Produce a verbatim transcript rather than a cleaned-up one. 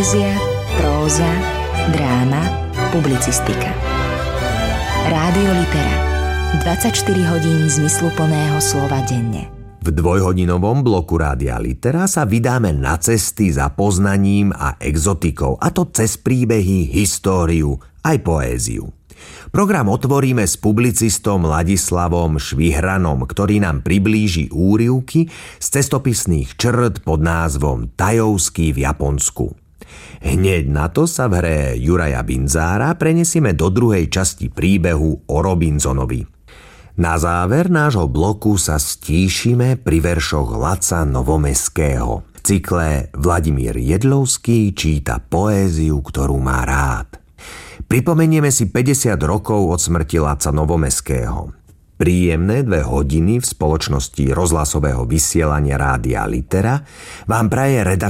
Poézia, próza, dráma, publicistika. Rádio Litera. dvadsaťštyri hodín zmysluplného slova denne. V dvojhodinovom bloku Rádia Litera sa vydáme na cesty za poznaním a exotikou, a to cez príbehy, históriu aj poéziu. Program otvoríme s publicistom Ladislavom Švihranom, ktorý nám priblíži úryvky z cestopisných črt pod názvom Tajovský v Japonsku. Hneď na to sa v hre Juraja Binzára prenesieme do druhej časti príbehu o Robinsonovi. Na záver nášho bloku sa stíšime pri veršoch Laca Novomeského. V cykle Vladimír Jedlovský číta poéziu, ktorú má rád. Pripomenieme si päťdesiat rokov od smrti Laca Novomeského. Príjemné dve hodiny v spoločnosti rozhlasového vysielania Rádia Litera vám praje redaktor